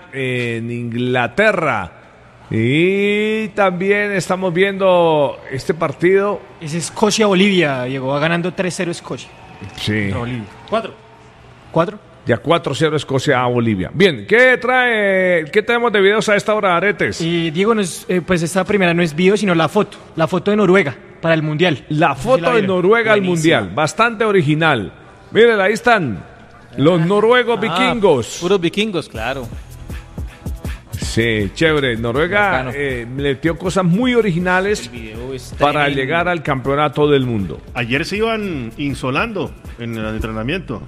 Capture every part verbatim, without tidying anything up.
en Inglaterra. Y también estamos viendo este partido. Es Escocia-Bolivia, Diego, va ganando tres cero Escocia. Sí. Bolivia. ¿Cuatro? ¿Cuatro? Ya cuatro cero Escocia a Bolivia. Bien, ¿qué trae, qué tenemos de videos a esta hora, Aretes? Y Diego, no es, eh, pues esta primera no es video, sino la foto. La foto de Noruega para el Mundial. La foto no sé si la de Noruega al Mundial, bastante original. Miren, ahí están los noruegos ah, vikingos. Puros vikingos, claro. Sí, chévere. Noruega eh, metió cosas muy originales para tremendo. llegar al campeonato del mundo. Ayer se iban insolando en el entrenamiento.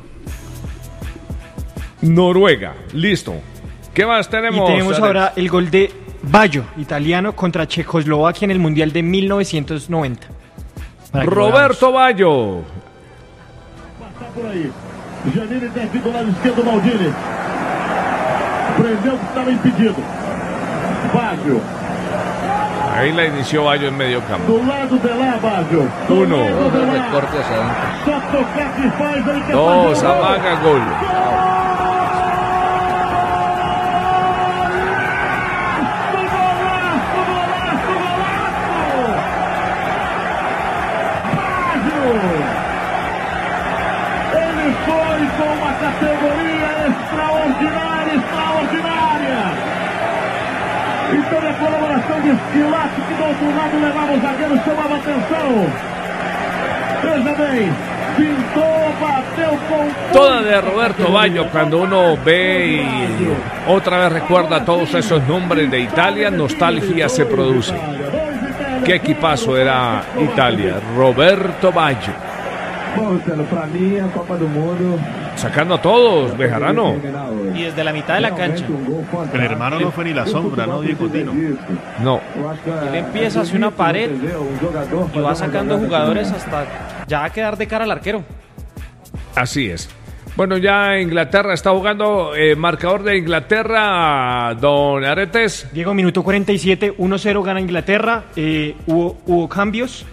Noruega, listo. ¿Qué más tenemos? Y tenemos ahora el gol de Baggio, italiano, contra Checoslovaquia en el Mundial de mil novecientos noventa. Roberto Baggio. Passa por aí. Janine desce do lado esquerdo, Maldini. Prendeu que estava impedido. Baggio. Ahí la inició Baggio en medio campo. Do lado de lá, Baggio. Uno. Só tocar que faz, ele quer Dos, fazer o gol. amaga gol. Ele foi com uma categoria extraordinária, extraordinária. E teve a colaboração de Esquilato, que do outro lado levava o zagueiro, chamava atenção. Veja bem, pintou, bateu com... Toda de Roberto Baggio, cuando uno ve y otra vez recuerda todos esos nombres de Italia, nostalgia se produce. Qué equipazo era Italia, Roberto Baggio. Para mí, a Copa del Mundo. Sacando a todos, Bejarano. Y desde la mitad de la cancha. El hermano no fue ni la sombra, ¿no, Diego Tino? No. Él empieza hacia una pared y va sacando jugadores hasta ya quedar de cara al arquero. Así es. Bueno, ya Inglaterra está jugando, eh, marcador de Inglaterra, don Aretes. Diego, minuto cuarenta y siete, uno cero gana Inglaterra, eh, hubo, hubo cambios,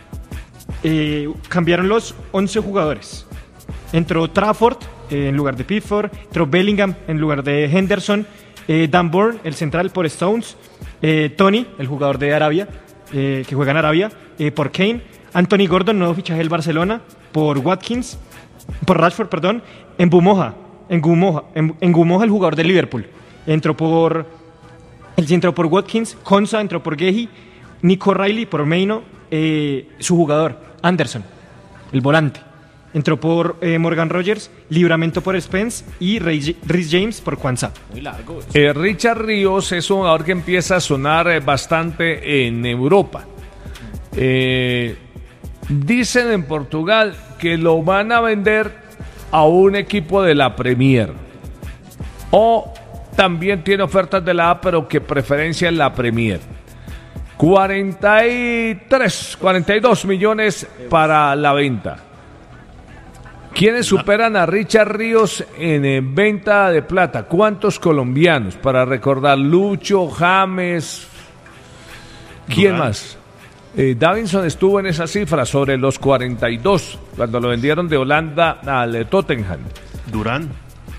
eh, cambiaron los once jugadores. Entró Trafford eh, en lugar de Pickford, entró Bellingham en lugar de Henderson, eh, Dan Burn, el central, por Stones, eh, Tony, el jugador de Arabia, eh, que juega en Arabia, eh, por Kane, Anthony Gordon, nuevo fichaje del Barcelona, por Watkins, por Rashford, perdón, en Bumoja, en Gumoja, en, en Gumoja, el jugador de Liverpool, entró por, él sí entró por Watkins, Konsa entró por Gehi, Nico Riley por Meino, eh, su jugador, Anderson, el volante, entró por eh, Morgan Rogers, Libramento por Spence y Reece James por Kwanzaa. Muy largo. Eh, Richard Ríos es un jugador que empieza a sonar eh, bastante en Europa. Eh, dicen en Portugal que lo van a vender a un equipo de la Premier. O también tiene ofertas de la A, pero que preferencia en la Premier. cuarenta y tres, cuarenta y dos millones para la venta. ¿Quiénes superan a Richard Ríos en eh, venta de plata? ¿Cuántos colombianos? Para recordar, Lucho, James, ¿quién Durán. más? Eh, Davinson estuvo en esa cifra, sobre los cuarenta y dos, cuando lo vendieron de Holanda al eh, Tottenham. Durán.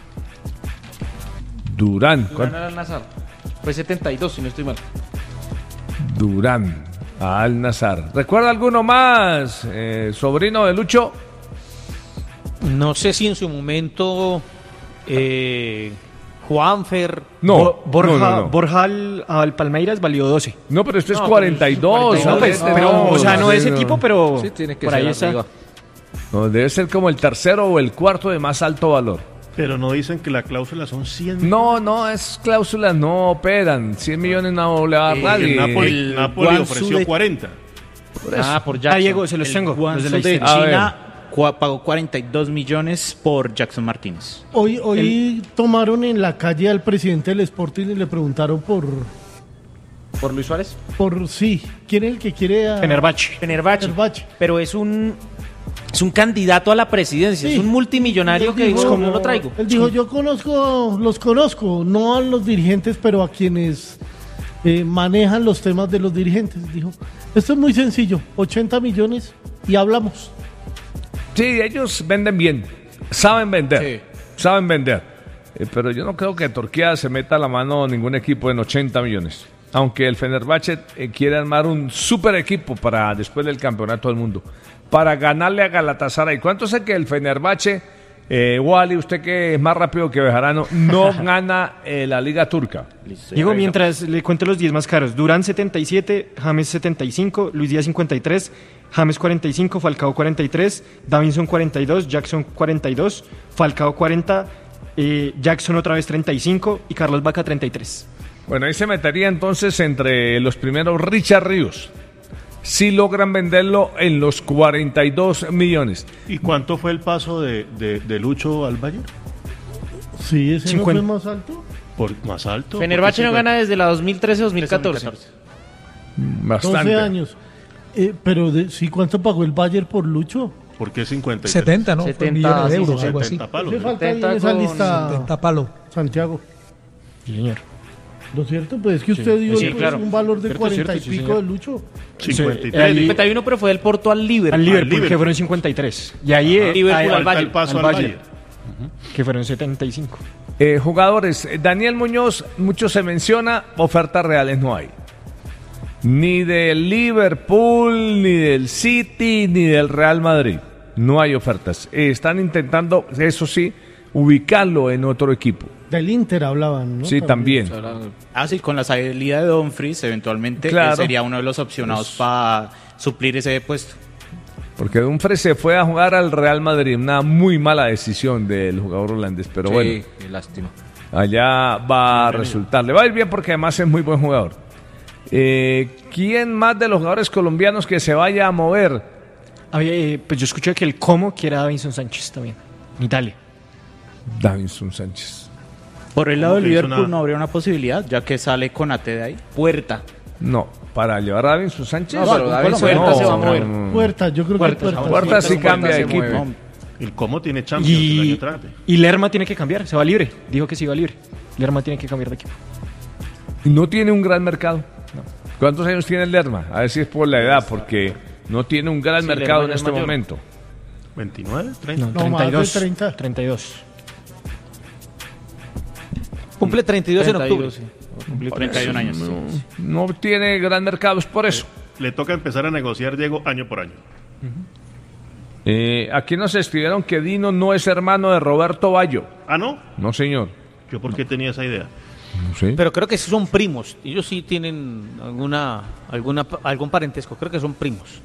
Durán. Durán al Nazar. Fue setenta y dos, si no estoy mal. Durán, al Nazar. ¿Recuerda alguno más, eh, sobrino de Lucho? No sé si en su momento eh, Juanfer. No, Bo- Borja, no, no, no. Borja al, al Palmeiras valió doce. No, pero este es No, cuarenta y dos. pero No, es pues, ¿no? pero, o sea, no de ese no. tipo, pero Sí, tiene que por ser ahí está. arriba. No, debe ser como el tercero o el cuarto de más alto valor. Pero no dicen que la cláusula son cien. No, no, es cláusulas, no operan. cien millones no le va a dar El nadie. Napoli, el Napoli Guangzhou ofreció de- cuarenta. Por eso. Ah, por Ah, Jackson. Diego, se los El tengo. Los de Guangzhou la de historia. A ver. China cua- pagó cuarenta y dos millones por Jackson Martínez. Hoy, hoy tomaron en la calle al presidente del Sporting y le preguntaron por, ¿Por Luis Suárez? por sí, ¿quién es el que quiere a Fenerbahce. Fenerbahce. Fenerbahce? Pero es un es un candidato a la presidencia, Sí. es un multimillonario Él que dijo, dijo- como lo traigo. Él dijo, yo conozco, los conozco, no a los dirigentes, pero a quienes eh, manejan los temas de los dirigentes. Dijo, esto es muy sencillo, ochenta millones y hablamos. Sí, ellos venden bien. Saben vender. Sí. Saben vender. Eh, pero yo no creo que Turquía se meta la mano a ningún equipo en ochenta millones. Aunque el Fenerbahce eh, quiere armar un super equipo para después del campeonato del mundo. Para ganarle a Galatasaray. ¿Cuánto sé que el Fenerbahce, eh, Wally, usted que es más rápido que Bejarano, no gana eh, la Liga Turca? Diego, mientras le cuento los diez más caros. Durán setenta y siete, James setenta y cinco, Luis Díaz cincuenta y tres, James cuarenta y cinco, Falcao cuarenta y tres, Davinson cuarenta y dos, Jackson cuarenta y dos, Falcao cuarenta, eh, Jackson otra vez treinta y cinco y Carlos Vaca treinta y tres. Bueno, ahí se metería entonces entre los primeros Richard Ríos. Si logran venderlo en los cuarenta y dos millones. ¿Y cuánto fue el paso de, de, de Lucho al Bayern? Sí, ese cincuenta. no fue más alto. ¿Por más alto? Fenerbahce no ¿Por qué gana desde la dos mil trece dos mil catorce. Bastante. doce años. Eh, pero de, sí, ¿cuánto pagó el Bayern por Lucho? ¿Por qué cincuenta y tres? setenta, ¿no? setenta, Millones de sí, euros, sí, algo así. setenta palos. Le ¿no? falta ahí en setenta esa con lista, setenta palo. Santiago. Sí, señor. ¿No es cierto? Pues es que usted dio Sí, pues, claro. un valor de Cierto, cuarenta cierto, y sí, pico señor. de Lucho. cincuenta y Sí, tres. ahí- cincuenta y uno, pero fue del Porto al Liverpool. Al Liverpool, Liverpool. que fueron cincuenta y tres. Y ahí eh, Liverpool ahí- al Falta el Bayern. paso al al Bayern. Bayern. que fueron setenta y cinco. Eh, jugadores, eh, Daniel Muñoz, mucho se menciona, ofertas reales no hay. Ni del Liverpool, ni del City, ni del Real Madrid. No hay ofertas. Eh, están intentando, eso sí, ubicarlo en otro equipo. Del Inter hablaban, ¿no? Sí, también. Ah, sí, con la salida de Dumfries, eventualmente Claro. él sería uno de los opcionados para suplir ese puesto. Porque Dumfries se fue a jugar al Real Madrid. Una muy mala decisión del jugador holandés. Pero bueno, qué lástima. allá va a resultar. Le va a ir bien porque además es muy buen jugador. Eh, ¿Quién más de los jugadores colombianos que se vaya a mover? Había, eh, pues yo escuché que el Como quiere a Davinson Sánchez también, en Italia. Davinson Sánchez. Por el lado de que hizo Liverpool una- no habría una posibilidad, ya que sale con A T de ahí. Puerta. No, para llevar a Davinson Sánchez. No, pero Davinson Puerta Puerta se va a mover. Puerta, yo creo Puerta, que Puerta. Puerta sí Puerta cambia de se equipo. mueve. No, El Como tiene Champions el año Y, entrante. y Lerma tiene que cambiar, se va libre. Dijo que se iba libre. Lerma tiene que cambiar de equipo. Y no tiene un gran mercado. ¿Cuántos años tiene el Lerma? A ver si es por la edad, porque no tiene un gran Sí, mercado Lerma en ya es este mayor. momento. ¿veintinueve? ¿treinta? No, No, más de treinta y dos. treinta. treinta y dos. Cumple treinta y dos en treinta y octubre. dos, sí. Cumplí treinta y uno años. No tiene gran mercado, es por eso. Le toca empezar a negociar, Diego, año por año. Eh, aquí nos escribieron que Dino no es hermano de Roberto Bayo. Ah, ¿no? No, señor. ¿Yo por qué tenía esa idea? No sé. Pero creo que sí son primos. Ellos sí tienen alguna, alguna, algún parentesco. Creo que son primos.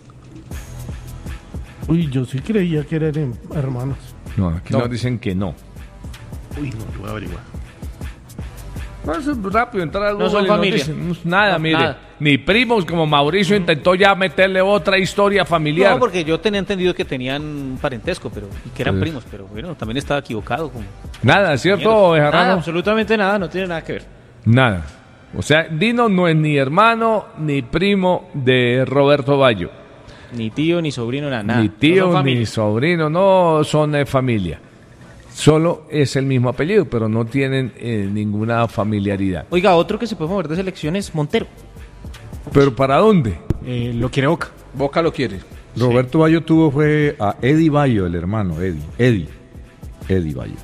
Uy, yo sí creía que eran em- hermanos. No, aquí nos dicen que no. Uy, no, lo voy a averiguar. No, eso es rápido, entrar al No son Google y nos familia. dicen, no, nada, No, mire. nada. Ni primos, como Mauricio intentó ya meterle otra historia familiar. No, porque yo tenía entendido que tenían un parentesco, pero y que eran Pues- primos, pero bueno, también estaba equivocado. Como... Nada, ¿cierto, Nada, Bejarano? absolutamente nada, no tiene nada que ver. Nada. O sea, Dino no es ni hermano ni primo de Roberto Bayo. Ni tío, ni sobrino, nada. nada. Ni No tío, son ni familia. sobrino, no son eh, familia. Solo es el mismo apellido, pero no tienen eh, ninguna familiaridad. Oiga, otro que se puede mover de selección es Montero. ¿Pero para dónde? Eh, lo quiere Boca. Boca lo quiere. Roberto Bayo tuvo fue a Eddie Bayo, el hermano, Eddie. Eddie. Eddie Bayo.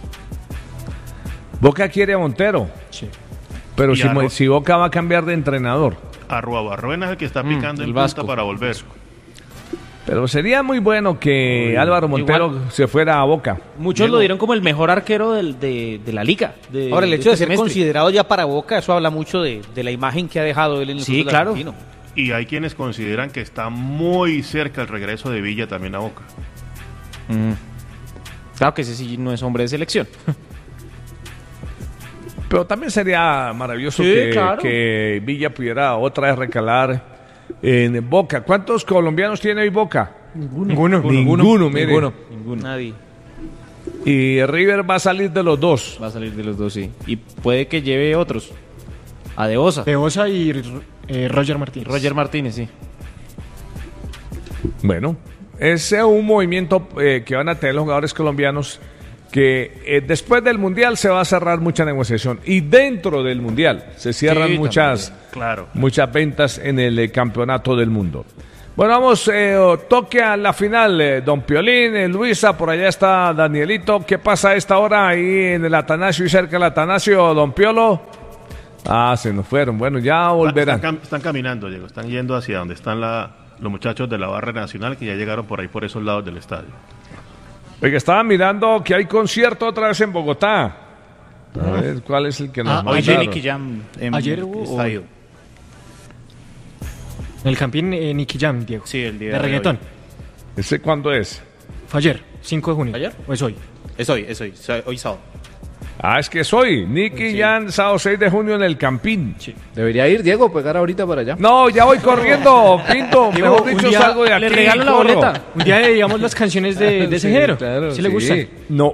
Boca quiere a Montero. Sí. Pero Y si, a Mo- Ro- si Boca va a cambiar de entrenador. Arrua Barruena es el que está Mm, picando el en punta Vasco. para volver. Pero sería muy bueno que Álvaro Montero igual. se fuera a Boca. Muchos Diego. lo dieron como el mejor arquero del- de, de la liga. de- Ahora, el hecho de este ser semestre. considerado ya para Boca, eso habla mucho de, de la imagen que ha dejado él en el Sí, fútbol claro. argentino. Y hay quienes consideran que está muy cerca el regreso de Villa también a Boca. Mm. Claro que ese sí no es hombre de selección. Pero también sería maravilloso Sí, que, claro. que Villa pudiera otra vez recalar en Boca. ¿Cuántos colombianos tiene hoy Boca? Ninguno. Ninguno, mire. Ninguno. Ninguno. Nadie. Y River va a salir de los dos. Va a salir de los dos, sí. Y puede que lleve otros. A De Osa. De Osa y eh, Roger Martínez. Roger Martínez, sí. Bueno, ese es un movimiento eh, que van a tener los jugadores colombianos que eh, después del Mundial se va a cerrar mucha negociación y dentro del Mundial se cierran Sí, muchas, Claro. muchas ventas en el eh, Campeonato del Mundo. Bueno, vamos, eh, toque a la final, eh, don Piolín, eh, Luisa, por allá está Danielito. ¿Qué pasa a esta hora ahí en el Atanasio y cerca del Atanasio, don Piolo? Ah, se nos fueron. Bueno, ya volverán. Están, cam- están caminando, Diego. Están yendo hacia donde están la, los muchachos de la barra nacional que ya llegaron por ahí, por esos lados del estadio. Oiga, estaba mirando que hay concierto otra vez en Bogotá. A ver, ¿cuál es el que nos Ah, hoy mandaron? Nicky Jam en Ayer hubo- estadio. En el Campín eh, Nicky Jam, Diego. Sí, el día de de reggaetón. hoy. ¿Ese cuándo es? Fue ayer, cinco de junio. ¿Ayer? ¿O es hoy? Es hoy, es hoy, sa- hoy sábado. Ah, es que es hoy. Nicky Jan, sábado seis de junio en el Campín. Sí. Debería ir, Diego, pegar ahorita para allá. No, ya voy corriendo, Pinto. Diego, Mejor un dicho, día salgo de aquí. le regalo la corro. boleta. Un día dedicamos las canciones de, de ese Sí, género. claro, ¿Sí le sí. gusta? No,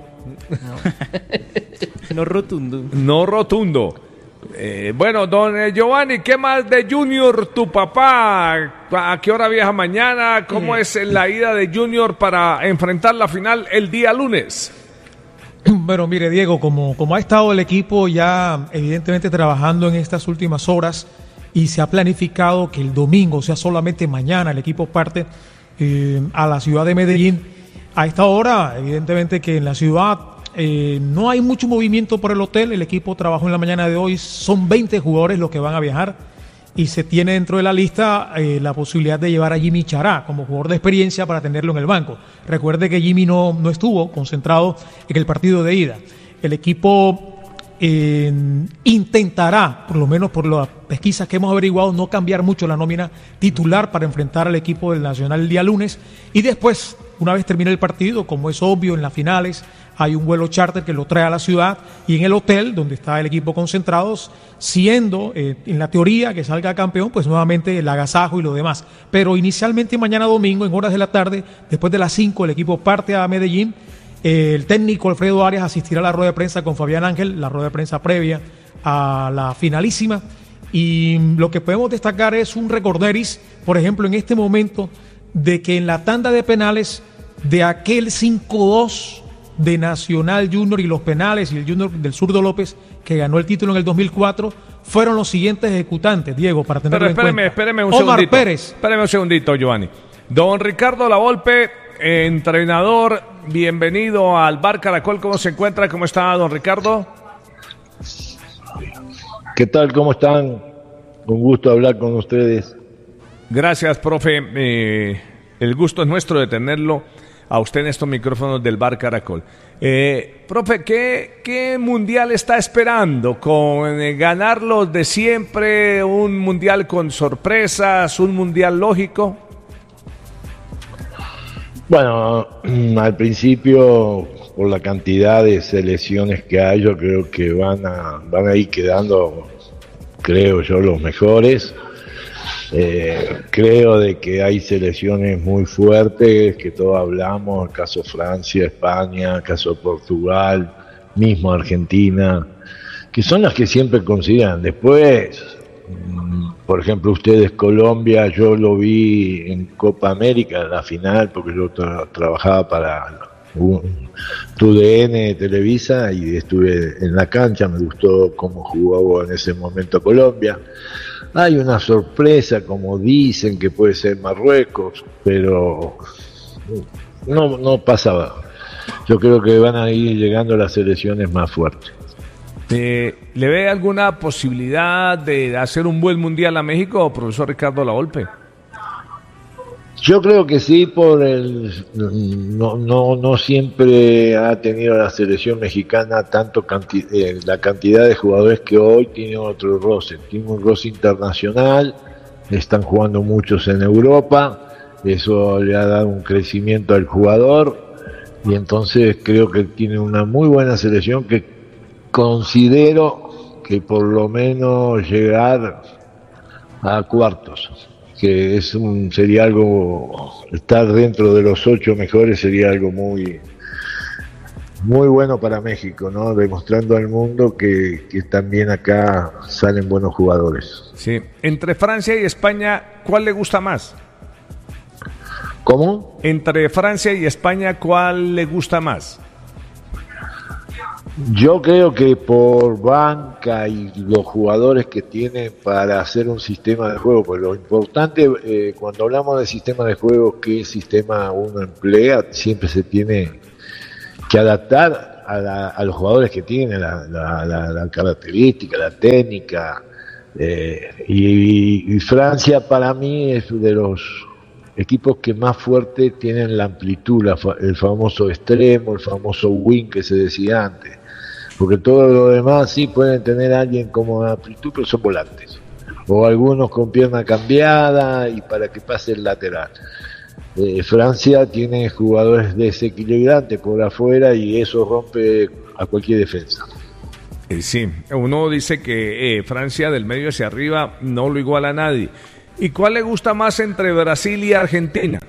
No rotundo. no rotundo. Eh, bueno, don eh, Giovanni, ¿qué más de Junior, tu papá? ¿A qué hora viaja mañana? ¿Cómo Eh. es la ida de Junior para enfrentar la final el día lunes? Bueno, mire, Diego, como, como ha estado el equipo ya evidentemente trabajando en estas últimas horas y se ha planificado que el domingo, o sea, solamente mañana, el equipo parte eh, a la ciudad de Medellín. A esta hora, evidentemente que en la ciudad eh, no hay mucho movimiento por el hotel. El equipo trabajó en la mañana de hoy. Son veinte jugadores los que van a viajar y se tiene dentro de la lista eh, la posibilidad de llevar a Jimmy Chará como jugador de experiencia para tenerlo en el banco. Recuerde que Jimmy no, no estuvo concentrado en el partido de ida. El equipo eh, intentará, por lo menos por las pesquisas que hemos averiguado, no cambiar mucho la nómina titular para enfrentar al equipo del Nacional el día lunes y después, una vez termine el partido, como es obvio en las finales, hay un vuelo charter que lo trae a la ciudad y en el hotel donde está el equipo concentrado, siendo eh, en la teoría que salga campeón, pues nuevamente el agasajo y lo demás. Pero inicialmente mañana domingo, en horas de la tarde, después de las cinco, el equipo parte a Medellín. Eh, el técnico Alfredo Arias asistirá a la rueda de prensa con Fabián Ángel, la rueda de prensa previa a la finalísima. Y lo que podemos destacar es un recorderis, por ejemplo, en este momento, de que en la tanda de penales de aquel cinco dos de Nacional Junior y los penales y el Junior del Zurdo López que ganó el título en el dos mil cuatro fueron los siguientes ejecutantes, Diego, para tenerlo Pero en espéreme, cuenta. espéreme un Omar segundito. Pérez. Espéreme un segundito, Giovanni. Don Ricardo Lavolpe, entrenador, bienvenido al Bar Caracol. ¿Cómo se encuentra? ¿Cómo está, don Ricardo? ¿Qué tal? ¿Cómo están? Un gusto hablar con ustedes. Gracias, profe. Eh, el gusto es nuestro de tenerlo a usted en estos micrófonos del Bar Caracol. Eh, profe, ¿qué, ¿qué mundial está esperando? ¿Con eh, ganar los de siempre? ¿Un mundial con sorpresas? ¿Un mundial lógico? Bueno, al principio, por la cantidad de selecciones que hay, yo creo que van a, van a ir quedando, creo yo, los mejores. Eh, creo de que hay selecciones muy fuertes, que todos hablamos, el caso Francia, España, el caso Portugal, mismo Argentina, que son las que siempre consideran. Después, por ejemplo, ustedes Colombia, yo lo vi en Copa América, en la final, porque yo tra- trabajaba para un T U D N Televisa y estuve en la cancha, me gustó cómo jugó en ese momento Colombia. Hay una sorpresa, como dicen, que puede ser Marruecos, pero no, no pasa. Yo creo que van a ir llegando las selecciones más fuertes. Eh, ¿Le ve alguna posibilidad de hacer un buen mundial a México, profesor Ricardo Lavolpe? Yo creo que sí, por el no no no siempre ha tenido la selección mexicana tanto canti, eh, la cantidad de jugadores que hoy tiene otro roce, tiene un roce internacional, están jugando muchos en Europa, eso le ha dado un crecimiento al jugador y entonces creo que tiene una muy buena selección que considero que por lo menos llegar a cuartos, que es un, sería algo, estar dentro de los ocho mejores sería algo muy muy bueno para México, ¿no? Demostrando al mundo que, que también acá salen buenos jugadores. Sí. Entre Francia y España, ¿cuál le gusta más? ¿Cómo? Entre Francia y España, ¿cuál le gusta más? Yo creo que por banca y los jugadores que tienen para hacer un sistema de juego, pues lo importante eh, cuando hablamos de sistema de juego, qué sistema uno emplea, siempre se tiene que adaptar a, la, a los jugadores que tienen, la, la, la, la característica, la técnica. Eh, y, y Francia para mí es de los equipos que más fuerte tienen la amplitud, la, el famoso extremo, el famoso wing que se decía antes. Porque todo lo demás sí pueden tener a alguien como amplitud, pero son volantes. O algunos con pierna cambiada y para que pase el lateral. Eh, Francia tiene jugadores desequilibrantes por afuera y eso rompe a cualquier defensa. Eh, sí, uno dice que eh, Francia del medio hacia arriba no lo iguala a nadie. ¿Y cuál le gusta más entre Brasil y Argentina?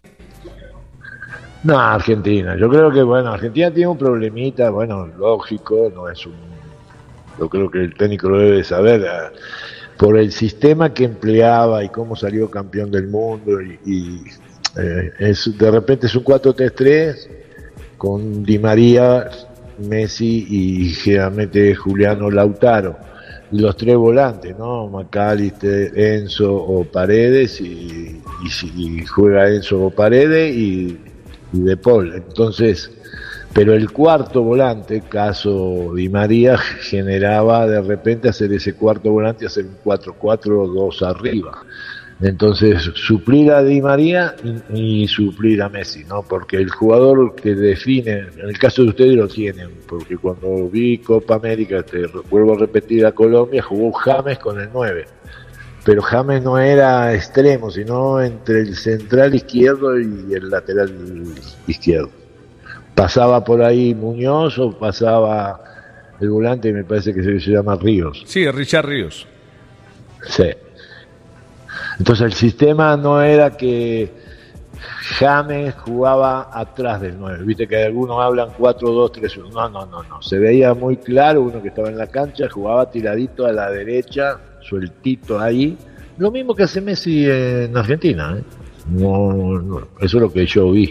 No, Argentina. Yo creo que, bueno, Argentina tiene un problemita, bueno, lógico, no es un... Yo creo que el técnico lo debe saber, eh, por el sistema que empleaba y cómo salió campeón del mundo y, y eh, es, de repente es un cuatro tres tres con Di María, Messi y generalmente Juliano Lautaro. Y los tres volantes, ¿no? McAllister, Enzo o Paredes y, y, y juega Enzo o Paredes y... y De Paul. Entonces, pero el cuarto volante, caso Di María, generaba de repente hacer ese cuarto volante, hacer un cuatro cuatro dos arriba. Entonces, suplir a Di María y, y suplir a Messi, ¿no? Porque el jugador que define, en el caso de ustedes lo tienen, porque cuando vi Copa América, te vuelvo a repetir, a Colombia, jugó James con el nueve. Pero James no era extremo, sino entre el central izquierdo y el lateral izquierdo. Pasaba por ahí Muñoz o pasaba el volante, me parece que se, se llama Ríos. Sí, Richard Ríos. Sí. Entonces el sistema no era que James jugaba atrás del nueve. Viste que algunos hablan cuatro dos tres uno. No, no, no, no. Se veía muy claro, uno que estaba en la cancha jugaba tiradito a la derecha, sueltito ahí, lo mismo que hace Messi en Argentina, ¿eh? No, no, eso es lo que yo vi.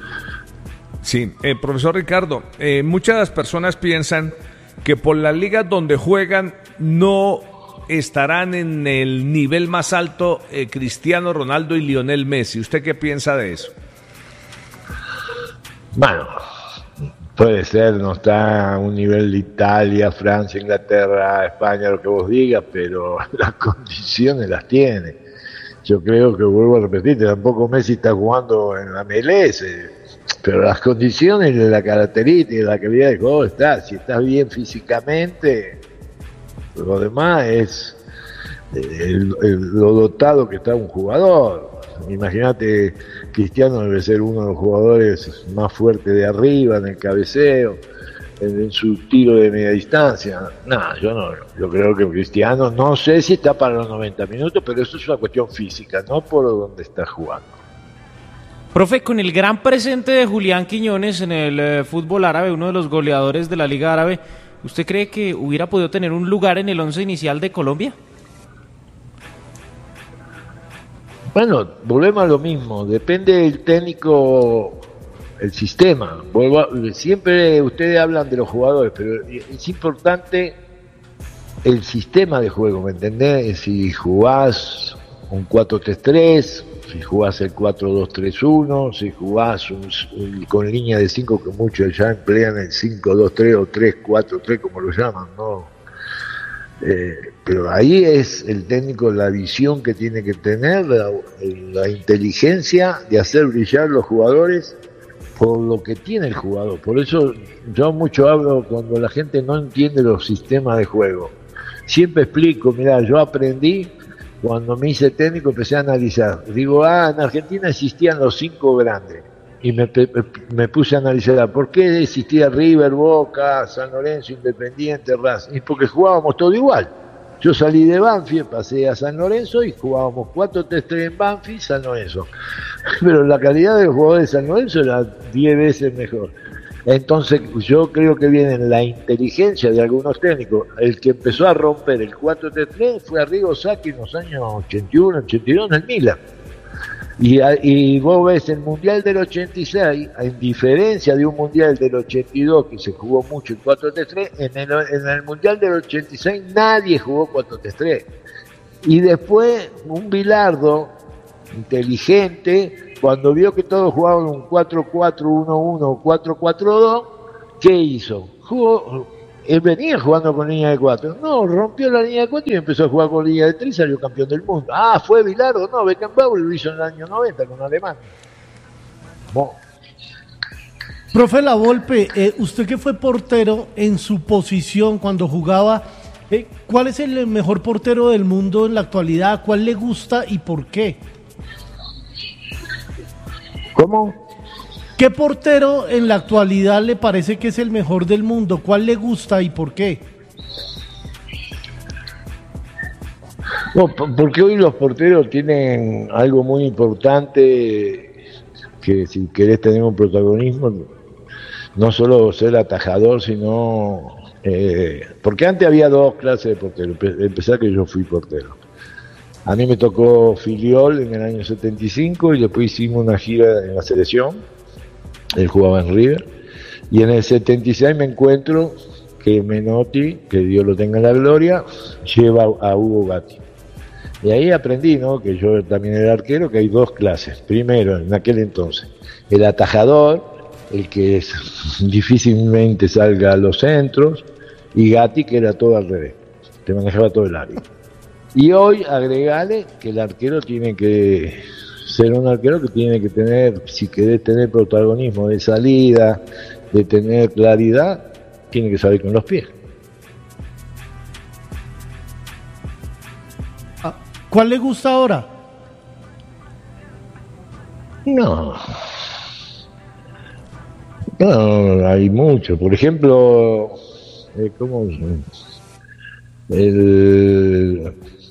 Sí, eh, profesor Ricardo, eh, muchas personas piensan que por las ligas donde juegan no estarán en el nivel más alto eh, Cristiano Ronaldo y Lionel Messi. ¿Usted qué piensa de eso? Bueno, puede ser, no está a un nivel de Italia, Francia, Inglaterra, España, lo que vos digas, pero las condiciones las tiene. Yo creo que, vuelvo a repetir, tampoco Messi está jugando en la M L S, pero las condiciones, la característica, la calidad de juego está. Si estás bien físicamente, lo demás es el, el, lo dotado que está un jugador. Imagínate, Cristiano debe ser uno de los jugadores más fuertes de arriba, en el cabeceo, en, en su tiro de media distancia. No, yo no, yo creo que Cristiano, no sé si está para los noventa minutos, pero eso es una cuestión física, no por donde está jugando. Profe, con el gran presente de Julián Quiñones en el eh, fútbol árabe, uno de los goleadores de la Liga Árabe, ¿usted cree que hubiera podido tener un lugar en el once inicial de Colombia? Bueno, volvemos a lo mismo, depende del técnico, el sistema. Vuelvo a, siempre ustedes hablan de los jugadores, pero es importante el sistema de juego, ¿me entendés? Si jugás un cuatro tres tres, si jugás el cuatro dos tres uno, si jugás un, un, con línea de cinco, que muchos ya emplean el cinco dos tres o tres cuatro tres, como lo llaman, ¿no? Eh, pero ahí es el técnico, la visión que tiene que tener, la, la inteligencia de hacer brillar los jugadores por lo que tiene el jugador. Por eso yo mucho hablo cuando la gente no entiende los sistemas de juego. Siempre explico, mirá, yo aprendí cuando me hice técnico, empecé a analizar. Digo, ah, en Argentina existían los cinco grandes. Y me, me puse a analizar por qué existía River, Boca, San Lorenzo, Independiente, Racing. Y porque jugábamos todo igual. Yo salí de Banfield, pasé a San Lorenzo y jugábamos cuatro tres tres en Banfield, San Lorenzo. Pero la calidad de los jugadores de San Lorenzo era diez veces mejor. Entonces yo creo que viene la inteligencia de algunos técnicos. El que empezó a romper el cuatro tres tres fue Arrigo Sacchi en los años ochenta y uno, ochenta y dos en el Milan. Y, y vos ves el Mundial del ochenta y seis, en diferencia de un Mundial del ochenta y dos que se jugó mucho en cuatro tres tres, en el, en el Mundial del ochenta y seis nadie jugó cuatro tres tres. Y después un Bilardo inteligente, cuando vio que todos jugaban un cuatro cuatro uno uno o cuatro cuatro dos, ¿qué hizo? Jugó, él venía jugando con línea de cuatro, no, rompió la línea de cuatro y empezó a jugar con línea de tres y salió campeón del mundo. Ah, fue Bilardo, no, Beckenbauer lo hizo en el año noventa con Alemania. Bueno. Profe Lavolpe, eh, usted que fue portero en su posición cuando jugaba, eh, ¿cuál es el mejor portero del mundo en la actualidad? ¿Cuál le gusta y por qué? ¿Cómo? ¿Qué portero en la actualidad le parece que es el mejor del mundo? ¿Cuál le gusta y por qué? No, porque hoy los porteros tienen algo muy importante, que si querés tener un protagonismo, no solo ser atajador, sino... Eh, porque antes había dos clases de porteros, empezar que yo fui portero. A mí me tocó Filiol en el año setenta y cinco y después hicimos una gira en la selección. Él jugaba en River. Y en el setenta y seis me encuentro que Menotti, que Dios lo tenga en la gloria, lleva a Hugo Gatti. Y ahí aprendí, ¿no?, que yo también era arquero, que hay dos clases. Primero, en aquel entonces, el atajador, el que es, difícilmente salga a los centros, y Gatti, que era todo al revés, te manejaba todo el área. Y hoy agregale que el arquero tiene que ser un arquero que tiene que tener, si querés tener protagonismo de salida, de tener claridad, tiene que salir con los pies. ¿Cuál le gusta ahora? No. No, hay mucho. Por ejemplo, eh, ¿cómo? El...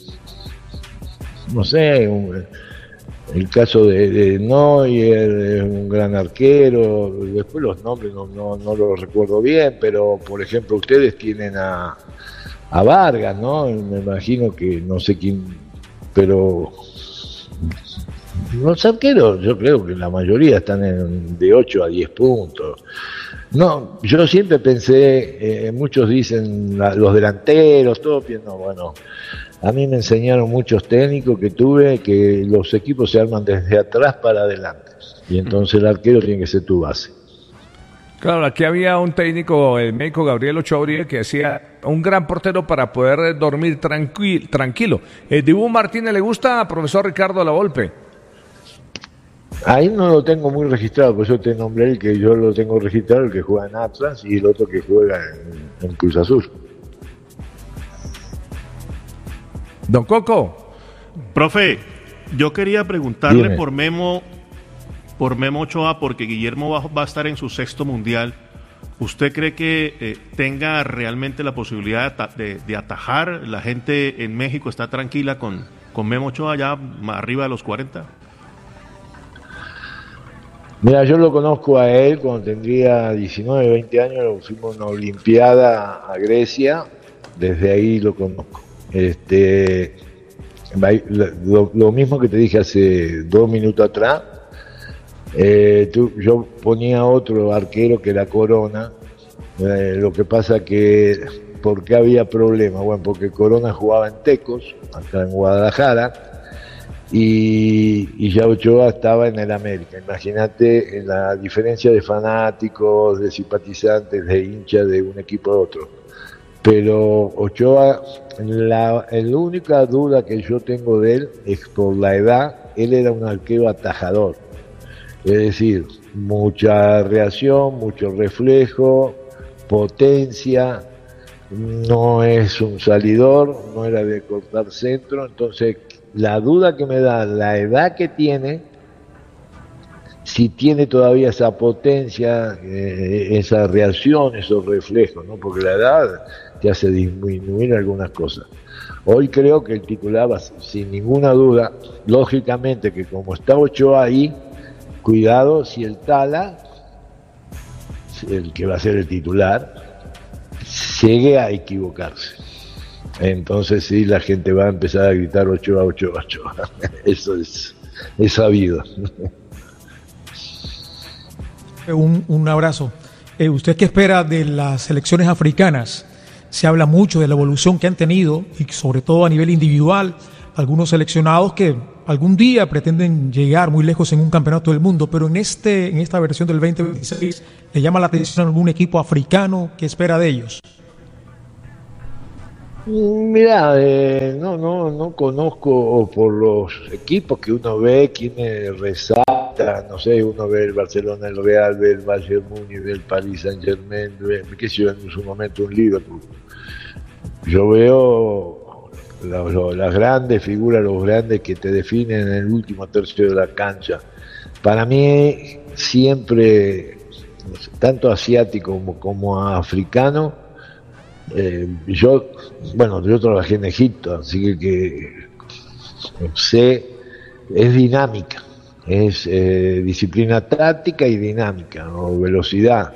No sé, un, el caso de, de Neuer es un gran arquero, después los nombres no, no, no los recuerdo bien, pero por ejemplo ustedes tienen a, a Vargas, ¿no? Me imagino que no sé quién, pero los arqueros yo creo que la mayoría están en, de ocho a diez puntos. No, yo siempre pensé, eh, muchos dicen la, los delanteros, todo no, bueno, a mí me enseñaron muchos técnicos que tuve que los equipos se arman desde atrás para adelante y entonces el arquero tiene que ser tu base. Claro, aquí había un técnico, el médico Gabriel Ochoa, que decía un gran portero para poder dormir tranqui- tranquilo. ¿El Dibu Martínez le gusta a profesor Ricardo Lavolpe? Ahí no lo tengo muy registrado, por eso te nombré el que yo lo tengo registrado, el que juega en Atlas y el otro que juega en, en Cruz Azul. Don Coco. Profe, yo quería preguntarle Dime. por Memo, por Memo Ochoa, porque Guillermo va, va a estar en su sexto mundial. ¿Usted cree que eh, tenga realmente la posibilidad de, de atajar? ¿La gente en México está tranquila con, con Memo Ochoa ya arriba de los cuarenta? Mira, yo lo conozco a él cuando tendría diecinueve, veinte años, fuimos a una olimpiada a Grecia, desde ahí lo conozco. Este, lo, lo mismo que te dije hace dos minutos atrás, eh, tú, yo ponía otro arquero que era Corona, eh, lo que pasa que, ¿por qué había problema? Bueno, porque Corona jugaba en Tecos, acá en Guadalajara, y, y ya Ochoa estaba en el América. Imagínate la diferencia de fanáticos, de simpatizantes, de hinchas de un equipo a otro. Pero Ochoa, la, la única duda que yo tengo de él es por la edad. Él era un arquero atajador, es decir, mucha reacción, mucho reflejo, potencia, no es un salidor, no era de cortar centro. Entonces la duda que me da la edad que tiene, si tiene todavía esa potencia, eh, esa reacción, esos reflejos, ¿no? Porque la edad te hace disminuir algunas cosas. Hoy creo que el titular va, sin ninguna duda, lógicamente que como está Ochoa ahí, cuidado si el Tala, el que va a ser el titular, llegue a equivocarse. Entonces sí, la gente va a empezar a gritar Ochoa, Ochoa, Ochoa. Eso es es sabido. Un, un abrazo. Eh, ¿Usted qué espera de las selecciones africanas? Se habla mucho de la evolución que han tenido y sobre todo a nivel individual, algunos seleccionados que algún día pretenden llegar muy lejos en un campeonato del mundo, pero en este en esta versión del veinte veintiséis, ¿le llama la atención algún equipo africano? ¿Qué espera de ellos? Mira, eh, no, no, no conozco por los equipos que uno ve, quienes resaltan, no sé, uno ve el Barcelona, el Real, ve el Bayern Múnich, ve el Paris Saint Germain, ve, qué sé yo, en su momento un Liverpool. Yo veo las, las grandes figuras, los grandes que te definen en el último tercio de la cancha. Para mí, siempre, tanto asiático como, como africano, Eh, yo, bueno, yo trabajé en Egipto, así que, que sé, es dinámica, es eh, disciplina táctica y dinámica, o velocidad,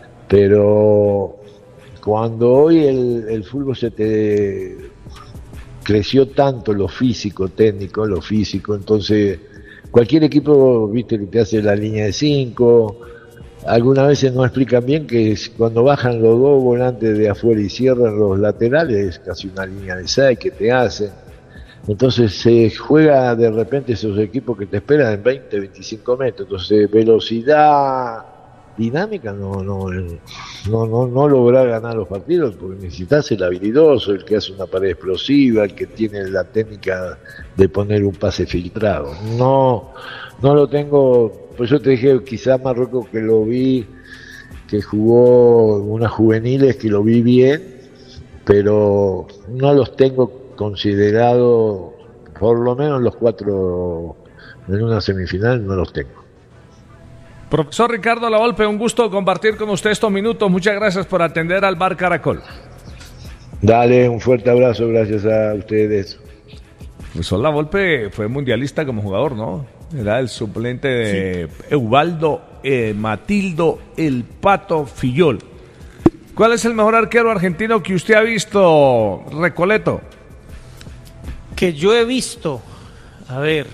pero cuando hoy el, el fútbol se te creció tanto lo físico, técnico, lo físico, entonces cualquier equipo, viste, que te hace la línea de cinco. Algunas veces no explican bien que cuando bajan los dos volantes de afuera y cierran los laterales, es casi una línea de seis que te hacen. Entonces se juega de repente esos equipos que te esperan en veinte, veinticinco metros. Entonces velocidad, dinámica, no, no, no, no, no lograr ganar los partidos, porque necesitas el habilidoso, el que hace una pared explosiva, el que tiene la técnica de poner un pase filtrado. No, no lo tengo. Pues yo te dije, quizás Marruecos, que lo vi, que jugó unas juveniles, que lo vi bien, pero no los tengo considerados, por lo menos los cuatro en una semifinal, no los tengo. Profesor Ricardo Lavolpe, un gusto compartir con usted estos minutos. Muchas gracias por atender al Bar Caracol. Dale, un fuerte abrazo, gracias a ustedes. Profesor Lavolpe fue mundialista como jugador, ¿no? Era el suplente de sí. Eubaldo eh, Matildo El Pato Fillol. ¿Cuál es el mejor arquero argentino que usted ha visto, Recoleto? Que yo he visto, a ver,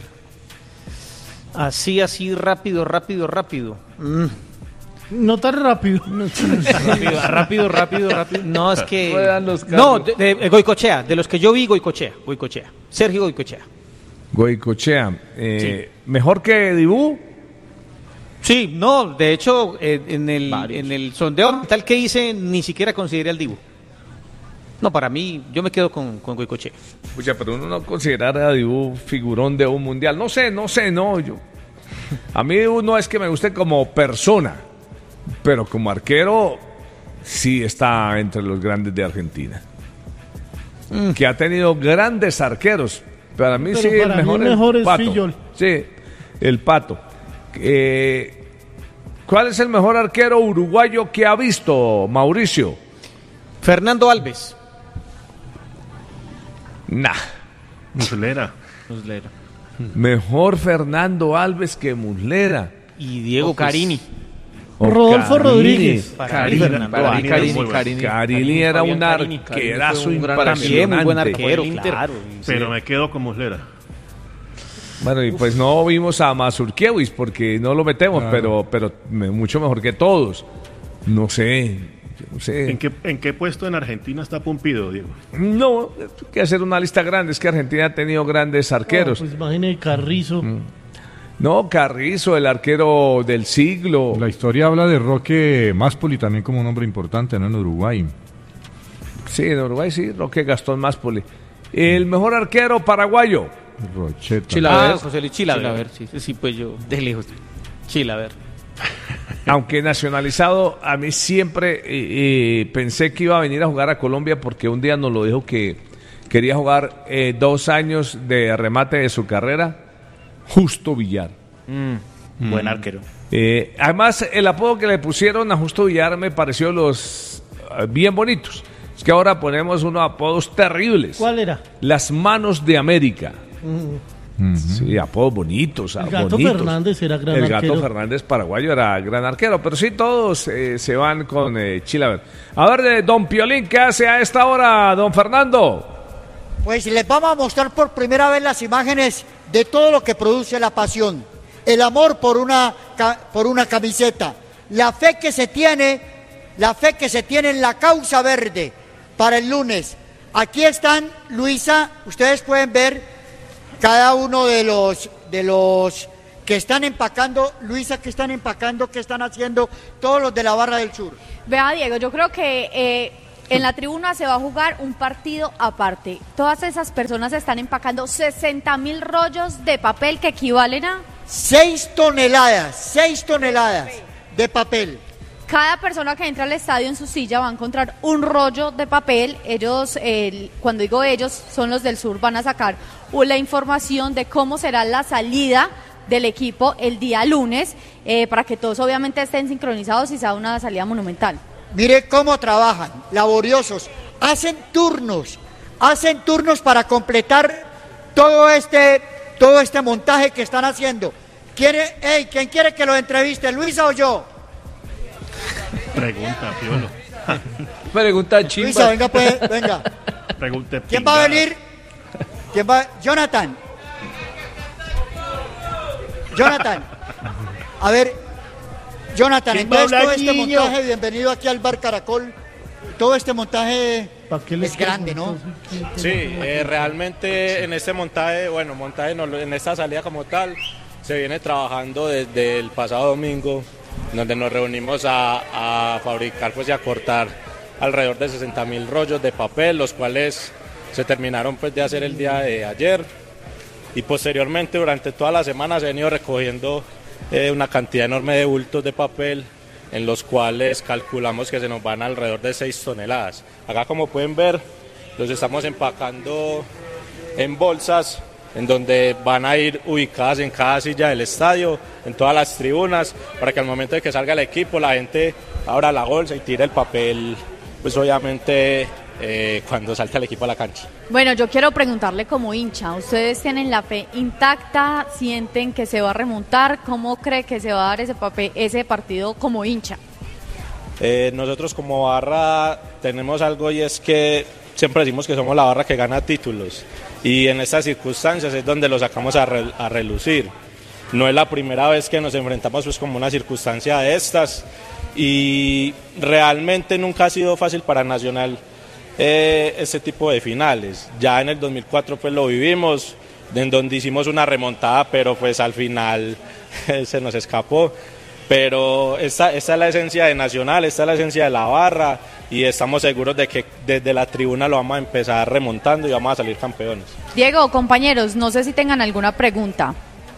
así, así, rápido, rápido, rápido. Mm. No tan rápido. rápido, rápido, rápido, rápido. No, es que... No, de, de, Goicochea, de los que yo vi, Goicochea, Goicochea. Sergio Goicochea. Goicochea, eh, sí. ¿Mejor que Dibú? Sí, no, de hecho, eh, en el en el sondeo tal que hice, ni siquiera consideré al Dibú. No, para mí, yo me quedo con, con Goicochea. Pucha, pero uno no considera a Dibú figurón de un mundial. No sé, no sé, no. Yo, a mí Dibú no es que me guste como persona, pero como arquero, sí está entre los grandes de Argentina. Mm. Que ha tenido grandes arqueros. Para mí pero sí, para el mejor, mí mejor el es Pato. Fillol. Sí, el Pato. Eh, ¿Cuál es el mejor arquero uruguayo que ha visto, Mauricio? Fernando Alves. Nah. Muslera. Muslera. Mejor Fernando Alves que Muslera. Y Diego Carini. O Rodolfo Carini. Rodríguez. Carini, Carini, Carini, Carini, Carini, Carini era un arquerazo impresionante. Muy buen arquero, claro. Pero me quedo con Muslera. Bueno, y pues no vimos a Mazurkiewicz porque no lo metemos, claro. pero pero mucho mejor que todos. No sé, no sé. ¿En qué, ¿En qué puesto en Argentina está Pumpido, Diego? No, hay que hacer una lista grande. Es que Argentina ha tenido grandes arqueros. No, pues imagine Carrizo. Mm. No, Carrizo, el arquero del siglo. La historia habla de Roque Máspoli también como un hombre importante, ¿no? En Uruguay. Sí, en Uruguay sí, Roque Gastón Máspoli. El mejor arquero paraguayo. Rocheta. Chilaver. Ah, José Luis Chilaver. Chilaver. Sí, sí, pues yo, de lejos. Chilaver. Aunque nacionalizado, a mí siempre eh, eh, pensé que iba a venir a jugar a Colombia porque un día nos lo dijo que quería jugar eh, dos años de remate de su carrera. Justo Villar. Mm, buen arquero. Eh, además, el apodo que le pusieron a Justo Villar me pareció los uh, bien bonitos. Es que ahora ponemos unos apodos terribles. ¿Cuál era? Las manos de América. Mm. Uh-huh. Sí, apodos bonitos. El Gato bonitos. Fernández era gran el arquero. El Gato Fernández paraguayo era gran arquero. Pero sí, todos eh, se van con eh, Chilaver. A ver, de don Piolín, ¿qué hace a esta hora, don Fernando? Pues les vamos a mostrar por primera vez las imágenes de todo lo que produce la pasión, el amor por una, por una camiseta, la fe que se tiene, la fe que se tiene en la causa verde para el lunes. Aquí están, Luisa, ustedes pueden ver cada uno de los, de los que están empacando, Luisa, que están empacando, que están haciendo, todos los de la Barra del Sur. Vea, Diego, yo creo que eh, en la tribuna se va a jugar un partido aparte. Todas esas personas están empacando sesenta mil rollos de papel que equivalen a... Seis toneladas, seis toneladas de papel. Cada persona que entra al estadio en su silla va a encontrar un rollo de papel. Ellos, eh, cuando digo ellos, son los del sur, van a sacar la información de cómo será la salida del equipo el día lunes, eh, para que todos obviamente estén sincronizados y sea una salida monumental. Mire cómo trabajan, laboriosos, hacen turnos, hacen turnos para completar todo este, todo este montaje que están haciendo. ¿Quiere, hey, ¿Quién quiere que lo entreviste, Luisa o yo? Pregunta, Piolo. Pregunta chimba. Luisa, venga pues, venga. Pregunte ¿Quién va a venir? ¿Quién va? Jonathan. Jonathan. A ver, Jonathan, entonces todo este montaje, bienvenido aquí al Bar Caracol. Todo este montaje es grande, ¿no? Sí, eh, realmente en este montaje, bueno, montaje no, en esta salida como tal, se viene trabajando desde el pasado domingo, donde nos reunimos a, a fabricar pues, y a cortar alrededor de sesenta mil rollos de papel, los cuales se terminaron pues, de hacer el día de ayer, y posteriormente durante toda la semana se han ido recogiendo eh, una cantidad enorme de bultos de papel, en los cuales calculamos que se nos van alrededor de seis toneladas. Acá, como pueden ver, los estamos empacando en bolsas, en donde van a ir ubicadas en cada silla del estadio, en todas las tribunas, para que al momento de que salga el equipo la gente abra la bolsa y tire el papel, pues obviamente eh, cuando salta el equipo a la cancha. Bueno, yo quiero preguntarle como hincha, ¿ustedes tienen la fe intacta? ¿Sienten que se va a remontar? ¿Cómo cree que se va a dar ese, papel, ese partido como hincha? Eh, nosotros como barra tenemos algo, y es que siempre decimos que somos la barra que gana títulos, y en estas circunstancias es donde lo sacamos a, re, a relucir. No es la primera vez que nos enfrentamos pues como una circunstancia de estas, y realmente nunca ha sido fácil para Nacional eh, este tipo de finales. Ya en el dos mil cuatro pues lo vivimos, en donde hicimos una remontada, pero pues al final se nos escapó. Pero esta, esta es la esencia de Nacional, esta es la esencia de la barra, y estamos seguros de que desde la tribuna lo vamos a empezar remontando y vamos a salir campeones. Diego, compañeros, no sé si tengan alguna pregunta.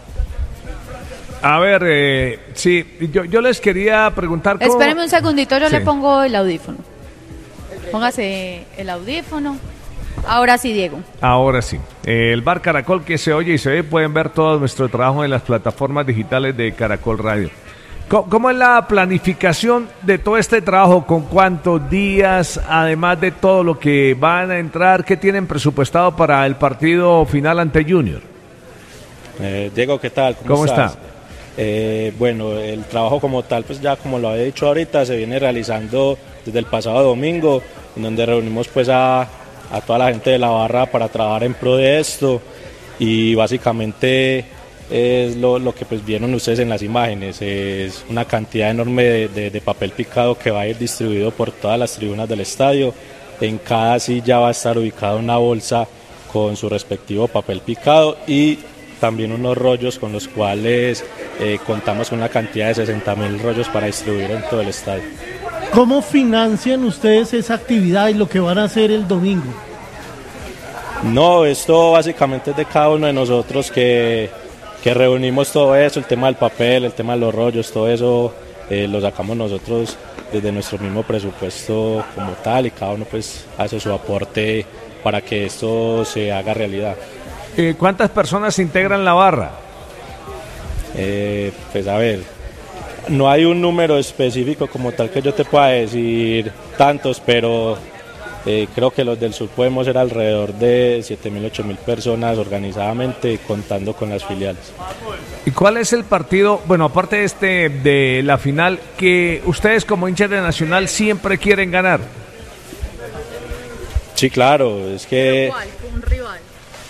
A ver, eh, sí, yo, yo les quería preguntar cómo... Espéreme un segundito, yo sí. le pongo el audífono. Póngase el audífono. Ahora sí, Diego. Ahora sí. Eh, el Bar Caracol, que se oye y se ve, pueden ver todo nuestro trabajo en las plataformas digitales de Caracol Radio. ¿Cómo es la planificación de todo este trabajo? ¿Con cuántos días? Además de todo lo que van a entrar, ¿qué tienen presupuestado para el partido final ante Junior? Eh, Diego, ¿qué tal? ¿Cómo, ¿Cómo estás? está? Eh, bueno, el trabajo como tal, pues ya como lo había dicho ahorita, se viene realizando desde el pasado domingo, en donde reunimos pues a, a toda la gente de la barra para trabajar en pro de esto, y básicamente es lo, lo que pues vieron ustedes en las imágenes, es una cantidad enorme de, de, de papel picado que va a ir distribuido por todas las tribunas del estadio. En cada silla va a estar ubicada una bolsa con su respectivo papel picado, y también unos rollos con los cuales eh, contamos con una cantidad de sesenta mil rollos para distribuir en todo el estadio. ¿Cómo financian ustedes esa actividad y lo que van a hacer el domingo? No, esto básicamente es de cada uno de nosotros que, que reunimos todo eso, el tema del papel, el tema de los rollos, todo eso eh, lo sacamos nosotros desde nuestro mismo presupuesto como tal, y cada uno pues hace su aporte para que esto se haga realidad. Eh, ¿Cuántas personas integran la barra? Eh, pues a ver, no hay un número específico como tal que yo te pueda decir tantos, pero eh, creo que los del sur podemos ser alrededor de siete mil, ocho mil personas organizadamente, contando con las filiales. ¿Y cuál es el partido, bueno, aparte de este de la final, que ustedes como hinchas de Nacional siempre quieren ganar? Sí, claro, es que... ¿Cuál? ¿Un rival?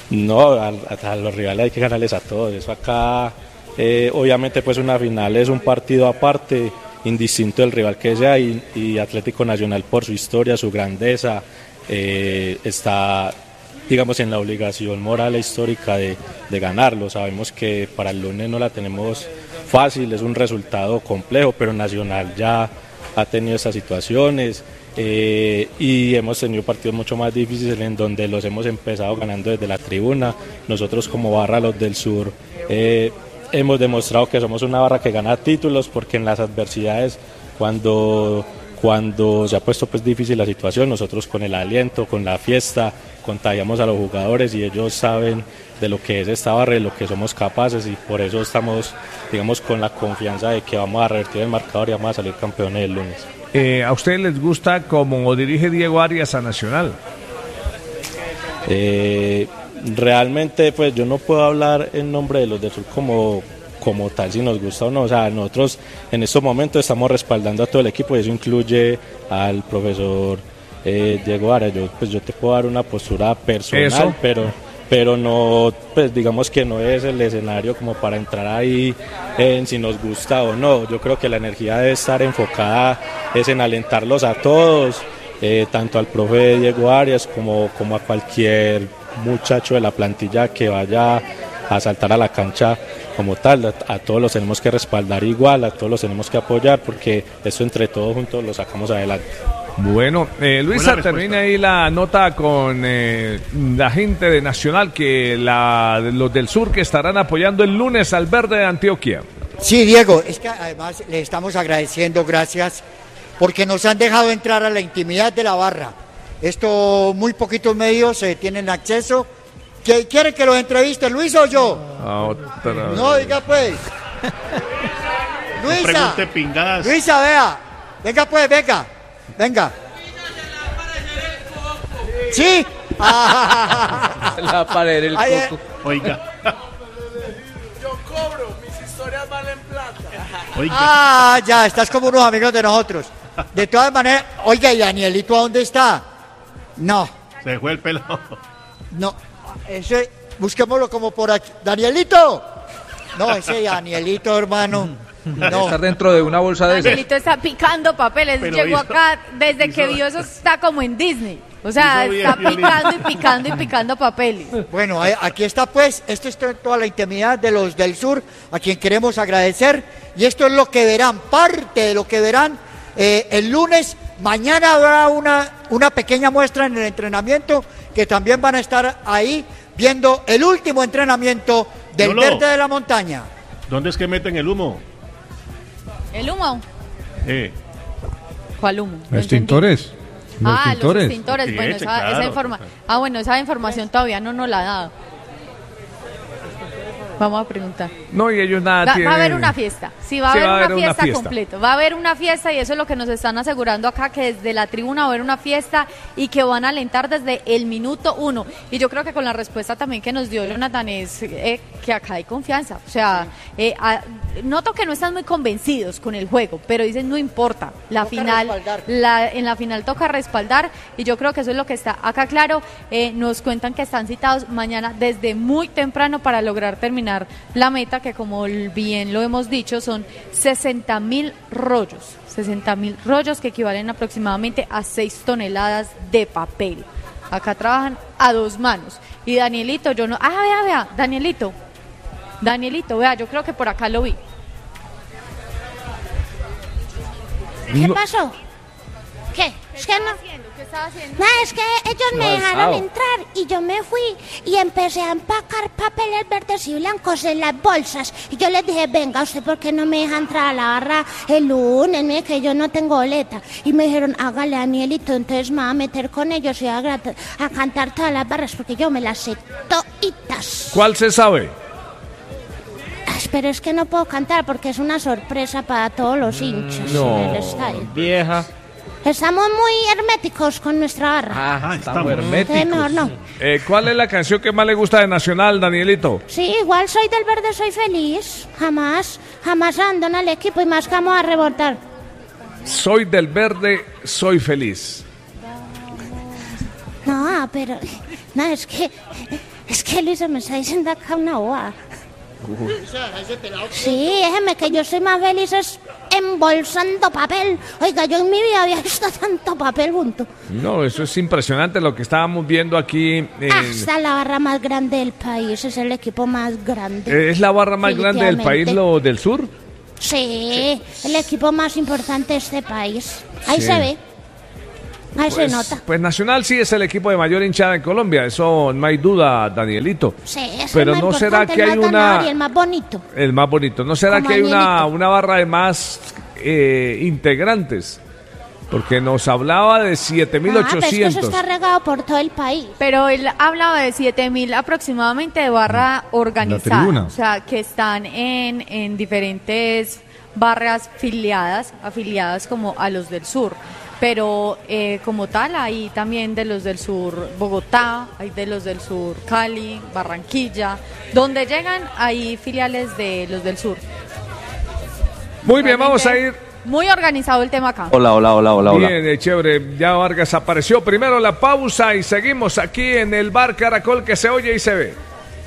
No, a, a los rivales hay que ganarles a todos. Eso acá, eh, obviamente, pues una final es un partido aparte, indistinto del rival que sea, y, y Atlético Nacional, por su historia, su grandeza, eh, está, digamos, en la obligación moral e histórica de, de ganarlo. Sabemos que para el lunes no la tenemos fácil, es un resultado complejo, pero Nacional ya ha tenido estas situaciones. Eh, y hemos tenido partidos mucho más difíciles en donde los hemos empezado ganando desde la tribuna. Nosotros como barra Los del Sur eh, hemos demostrado que somos una barra que gana títulos, porque en las adversidades, cuando, cuando se ha puesto pues difícil la situación, nosotros con el aliento, con la fiesta, contagiamos a los jugadores y ellos saben de lo que es esta barra, de lo que somos capaces, y por eso estamos, digamos, con la confianza de que vamos a revertir el marcador y vamos a salir campeones el lunes. Eh, ¿A ustedes les gusta cómo dirige Diego Arias a Nacional? Eh, realmente, pues yo no puedo hablar en nombre de los del Sur como, como tal, si nos gusta o no. O sea, nosotros en estos momentos estamos respaldando a todo el equipo, y eso incluye al profesor eh, Diego Arias. Yo, pues yo te puedo dar una postura personal, ¿Eso? pero... pero no, pues digamos que no es el escenario como para entrar ahí en si nos gusta o no. Yo creo que la energía debe estar enfocada es en alentarlos a todos, eh, tanto al profe Diego Arias como, como a cualquier muchacho de la plantilla que vaya a saltar a la cancha como tal. A, a todos los tenemos que respaldar igual, a todos los tenemos que apoyar, porque esto entre todos juntos lo sacamos adelante. Bueno, eh, Luisa, termina ahí la nota con eh, la gente de Nacional, que la, los del Sur que estarán apoyando el lunes al Verde de Antioquia. Sí, Diego, es que además le estamos agradeciendo, gracias, porque nos han dejado entrar a la intimidad de la barra. Esto, muy poquitos medios eh, tienen acceso. ¿Quieren que los entreviste, Luis o yo? Ah, otra No, vez. diga pues. Luisa, pregunte pingadas. Luisa, vea. Venga pues, venga. Venga. ¿Sí? La pared del Ay, eh. coco. Oiga. Yo cobro, mis historias valen plata. Oiga. Ah, ya, estás como unos amigos de nosotros. De todas maneras, oiga, ¿y Danielito a dónde está? No, Se fue el pelado. no. Ese, busquémoslo como por aquí. ¡Danielito! No, ese Danielito, hermano. No. Estar dentro de una bolsa de esas. Danielito está picando papeles. Pero Llegó hizo- acá desde que hizo- vio eso, está como en Disney. O sea, Hizo bien, está Violín. picando y picando y picando papeles. Bueno, ahí- aquí está pues, esto es to- toda la intimidad de los del Sur, a quien queremos agradecer, y esto es lo que verán, parte de lo que verán eh, el lunes. Mañana habrá una, una pequeña muestra en el entrenamiento, que también van a estar ahí viendo el último entrenamiento del Yolo. Verde de la Montaña. ¿Dónde es que meten el humo? ¿El humo? Eh. ¿Cuál humo? No Extintores. Los Ah, extintores. los extintores. Sí, Bueno, ese, esa, claro. esa informa ah, bueno, esa información todavía no nos la ha dado. Vamos a preguntar. No, y ellos nada Va, tienen. va a haber una fiesta, sí, va a Sí, haber va a una haber una fiesta fiesta. completa, va a haber una fiesta, y eso es lo que nos están asegurando acá, que desde la tribuna va a haber una fiesta y que van a alentar desde el minuto uno. Y yo creo que con la respuesta también que nos dio Jonathan es eh, que acá hay confianza. O sea, eh, a- noto que no están muy convencidos con el juego, pero dicen no importa, la Toca final, respaldar. la, en la final toca respaldar, y yo creo que eso es lo que está acá claro. Eh, nos cuentan que están citados mañana desde muy temprano para lograr terminar la meta, que como bien lo hemos dicho son sesenta mil rollos, sesenta mil rollos que equivalen aproximadamente a seis toneladas de papel. Acá trabajan a dos manos. Y Danielito, yo no, ah, vea, vea, Danielito, Danielito, vea, yo creo que por acá lo vi. ¿Qué No. pasó? ¿Qué? Es que no. ¿Qué estaba haciendo? No, es que ellos me dejaron Avanzado. entrar y yo me fui y empecé a empacar papeles verdes y blancos en las bolsas. Y yo les dije, venga, ¿usted por qué no me deja entrar a la barra el lunes? Mire que yo no tengo boleta. Y me dijeron, hágale, Danielito, entonces me va a meter con ellos y a, grat- a cantar todas las barras porque yo me las sé toditas. ¿Cuál se sabe? Ay, Pero es que no puedo cantar porque es una sorpresa para todos los hinchas No, en el estadio. vieja. Estamos muy herméticos con nuestra barra. Ah, estamos Entonces, mejor no. Eh, ¿Cuál es la canción que más le gusta de Nacional, Danielito? Sí, igual soy del verde, soy feliz. Jamás, jamás abandono al equipo y más que vamos a rebotar. Soy del Verde, soy feliz. No, pero, no, es que, es que Kelly se me está diciendo acá una boa. Sí, déjeme que yo soy más feliz es embolsando papel. Oiga, yo en mi vida había visto tanto papel junto. No, eso es impresionante lo que estábamos viendo aquí. En... Ah, esta es la barra más grande del país, es el equipo más grande. ¿Es la barra más grande del país, lo del sur? Sí, sí, el equipo más importante de este país. Ahí sí. se ve. Ahí pues, se nota. Pues Nacional sí es el equipo de mayor hinchada en Colombia, eso no hay duda, Danielito. Sí, es pero el más no será que el hay más una ganador y el más bonito. El más bonito. ¿No será Como que hay una, Danielito. una barra de más eh, integrantes? Porque nos hablaba de siete mil Ah, pero es que eso ochocientos. está regado por todo el país. Pero él hablaba de siete mil aproximadamente de barra organizada. tribuna. O sea, que están en, en diferentes barras filiadas, afiliadas como a los del sur. Pero eh, como tal, hay también de los del sur Bogotá, hay de los del sur Cali, Barranquilla. Donde llegan, hay filiales de los del sur. Muy bien, vamos a ir. Muy organizado el tema acá. Hola, hola, hola, hola, hola. Bien, eh, chévere. Ya Vargas apareció. Primero la pausa y seguimos aquí en el bar Caracol que se oye y se ve.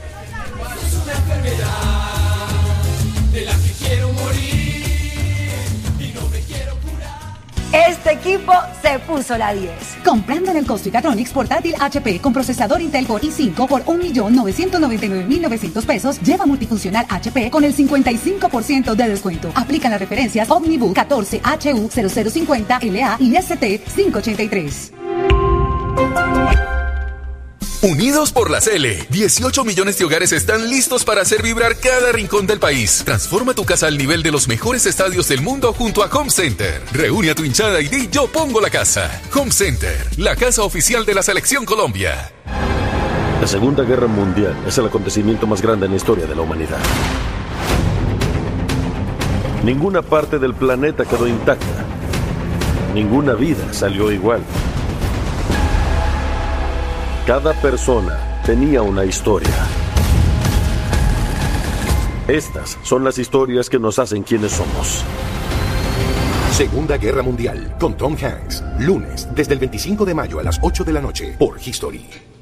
Este equipo se puso la diez. Comprando en el Costo y Catronics portátil H P con procesador Intel Core i cinco por un millón novecientos noventa y nueve mil novecientos pesos, lleva multifuncional H P con el cincuenta y cinco por ciento de descuento. Aplican las referencias Omnibook catorce H U cero cero cincuenta L A y S T quinientos ochenta y tres. Unidos por la Cele, dieciocho millones de hogares están listos para hacer vibrar cada rincón del país. Transforma tu casa al nivel de los mejores estadios del mundo junto a Home Center. Reúne a tu hinchada y di yo pongo la casa. Home Center, la casa oficial de la Selección Colombia. La Segunda Guerra Mundial es el acontecimiento más grande en la historia de la humanidad. Ninguna parte del planeta quedó intacta. Ninguna vida salió igual. Cada persona tenía una historia. Estas son las historias que nos hacen quienes somos. Segunda Guerra Mundial con Tom Hanks. Lunes, desde el veinticinco de mayo a las ocho de la noche por History.